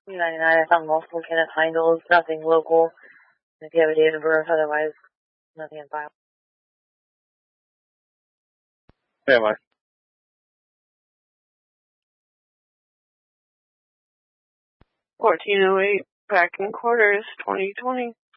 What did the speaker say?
99, I found multiple Kenneth Heindels, nothing local. If you have a date of birth, otherwise, nothing in file. Yeah, Mike. 1408, back in quarters, 2020.